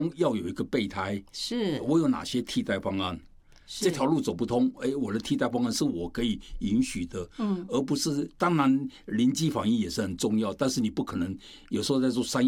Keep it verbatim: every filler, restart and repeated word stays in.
要有一个备胎， 是我有哪些替代方案？这条路走不通，哎，我的替代方案是我可以允许的，嗯，而不是当然临机反应也是很重要，但是你不可能有时候在做商业